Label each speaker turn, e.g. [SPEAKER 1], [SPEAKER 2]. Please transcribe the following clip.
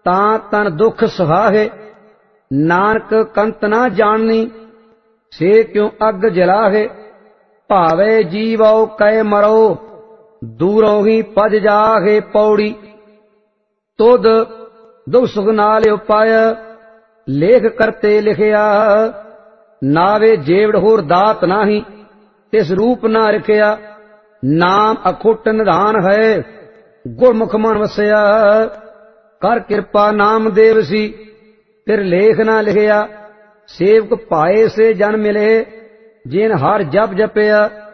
[SPEAKER 1] तां तन दुख सुहाहे। नानक कंत ना जाननी, से क्यों अग जलाहे। भावे जीवो कै मरो, दूरों ही पज जाहे पौड़ी। तुद दुख सुख नाल उपाय, लेख करते लिखिया। नावे जेवड़ होर दात नाही, तिस रूप ना रखिया। नाम अखुट निधान है, गुरमुख मन वसया। कर कृपा नाम देवसी, तिर लेख ना लिखिया। सेवक पाए से जन मिले, जिन हर जप जपया।